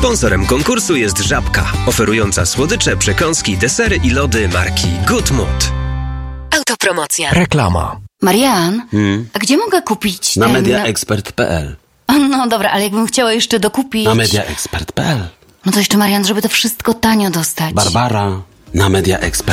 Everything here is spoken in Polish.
Sponsorem konkursu jest Żabka, oferująca słodycze, przekąski, desery i lody marki Good Mood. Autopromocja. Reklama. Marian, a gdzie mogę kupić Na mediaexpert.pl. No dobra, ale jakbym chciała jeszcze dokupić... Na mediaexpert.pl. No to jeszcze, Marian, żeby to wszystko tanio dostać. Barbara, na mediaexpert.pl.